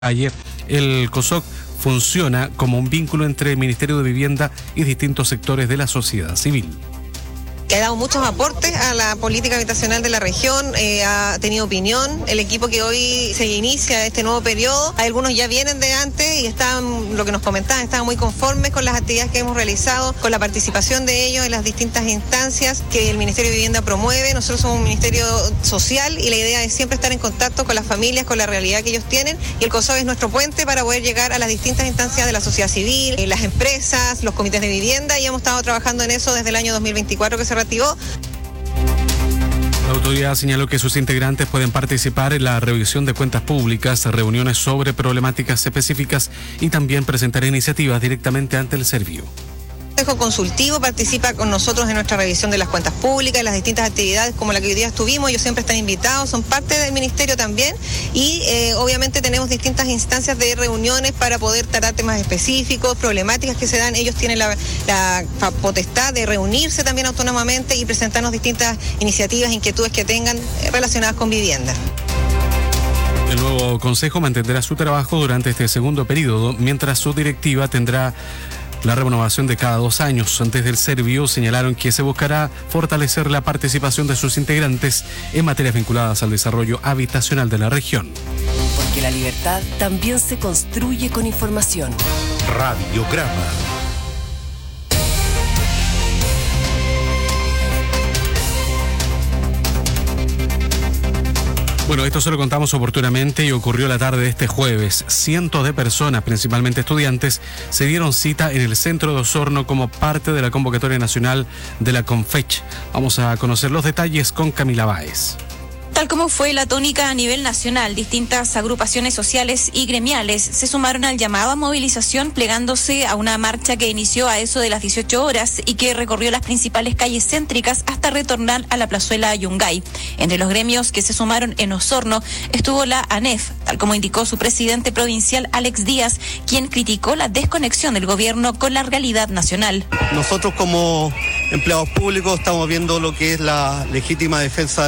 El COSOC funciona como un vínculo entre el Ministerio de Vivienda y distintos sectores de la sociedad civil. Ha dado muchos aportes a la política habitacional de la región, ha tenido opinión. El equipo que hoy se inicia este nuevo periodo, algunos ya vienen de antes y están, lo que nos comentaban, estaban muy conformes con las actividades que hemos realizado, con la participación de ellos en las distintas instancias que el Ministerio de Vivienda promueve. Nosotros somos un ministerio social y la idea es siempre estar en contacto con las familias, con la realidad que ellos tienen, y el COSOC es nuestro puente para poder llegar a las distintas instancias de la sociedad civil, las empresas, los comités de vivienda, y hemos estado trabajando en eso desde el año 2024 que se reactivó. La autoridad señaló que sus integrantes pueden participar en la revisión de cuentas públicas, reuniones sobre problemáticas específicas y también presentar iniciativas directamente ante el Servio. El Consejo Consultivo participa con nosotros en nuestra revisión de las cuentas públicas, en las distintas actividades como la que hoy día estuvimos. Ellos siempre están invitados, son parte del ministerio también, y obviamente tenemos distintas instancias de reuniones para poder tratar temas específicos, problemáticas que se dan. Ellos tienen la potestad de reunirse también autónomamente y presentarnos distintas iniciativas, inquietudes que tengan relacionadas con vivienda. El nuevo consejo mantendrá su trabajo durante este segundo periodo, mientras su directiva tendrá la renovación de cada 2 años. Desde el Servio señalaron que se buscará fortalecer la participación de sus integrantes en materias vinculadas al desarrollo habitacional de la región. Porque la libertad también se construye con información. Radiograma. Bueno, esto se lo contamos oportunamente y ocurrió la tarde de este jueves. Cientos de personas, principalmente estudiantes, se dieron cita en el centro de Osorno como parte de la convocatoria nacional de la CONFECH. Vamos a conocer los detalles con Camila Báez. Tal como fue la tónica a nivel nacional, distintas agrupaciones sociales y gremiales se sumaron al llamado a movilización, plegándose a una marcha que inició a eso de las 18 horas y que recorrió las principales calles céntricas hasta retornar a la plazuela Yungay. Entre los gremios que se sumaron en Osorno estuvo la ANEF, tal como indicó su presidente provincial Alex Díaz, quien criticó la desconexión del gobierno con la realidad nacional. Nosotros como empleados públicos estamos viendo lo que es la legítima defensa